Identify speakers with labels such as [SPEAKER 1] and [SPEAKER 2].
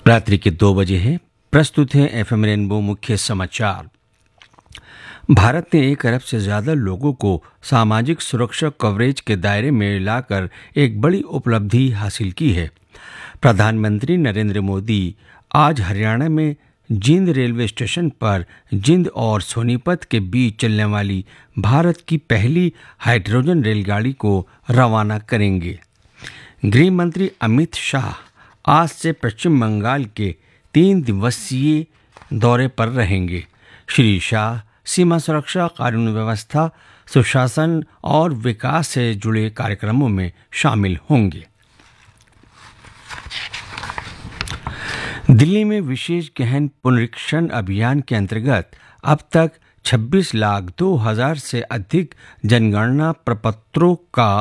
[SPEAKER 1] रात्रि के 2 बजे है। प्रस्तुत है एफएम रेनबो मुख्य समाचार। भारत ने 1 अरब से ज़्यादा लोगों को सामाजिक सुरक्षा कवरेज के दायरे में लाकर एक बड़ी उपलब्धि हासिल की है। प्रधानमंत्री नरेंद्र मोदी आज हरियाणा में जींद रेलवे स्टेशन पर जींद और सोनीपत के बीच चलने वाली भारत की पहली हाइड्रोजन रेलगाड़ी को रवाना करेंगे। गृह मंत्री अमित शाह आज से पश्चिम बंगाल के 3 दिवसीय दौरे पर रहेंगे। श्री शाह सीमा सुरक्षा, कानून व्यवस्था, सुशासन और विकास से जुड़े कार्यक्रमों में शामिल होंगे। दिल्ली में विशेष गहन पुनरीक्षण अभियान के अंतर्गत अब तक 26,02,000 से अधिक जनगणना प्रपत्रों का